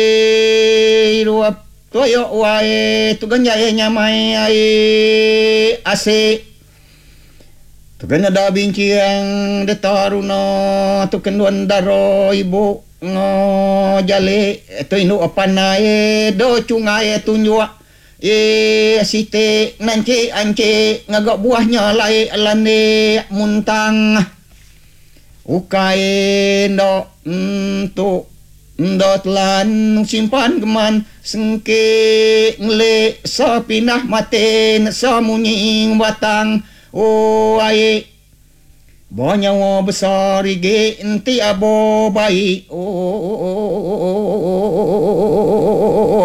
ruap toyo wae tu ganjaya nyamai ai ase tu ganya da binciang de taruna tu kenduan daro ibu no jale tu inu apanae do cungae tunjua site nanti ance ngagak buahnya lai alane muntang ukai ndo tu ndot lan simpan geman sengke ngle sa pinah maten sa munying batang ai bonyawo besar ige enti abo bai